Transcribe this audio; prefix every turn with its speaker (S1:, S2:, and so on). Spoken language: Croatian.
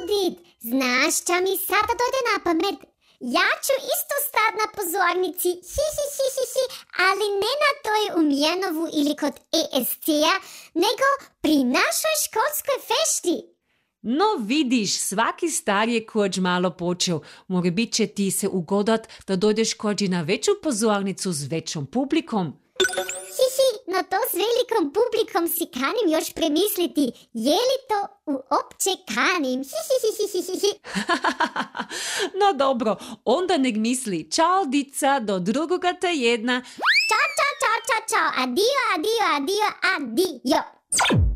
S1: Judit, znaš šta mi sada dojde na pamet? Ja ću isto stat na pozornici, ali ne na toj u Mjenovu ili kod ESC-a, nego pri našoj školskoj fešti.
S2: No vidiš, svaki star je kođ malo počeo. Morebit će ti se ugodat da dojdeš kođi na veću pozornicu s većom publikom.
S1: No to s velikom publikom si kanim još premisliti. Je li to uopće kanim?
S2: No dobro, onda nek misli. Čao, dica, do drugoga tjedna.
S1: Čao, adio.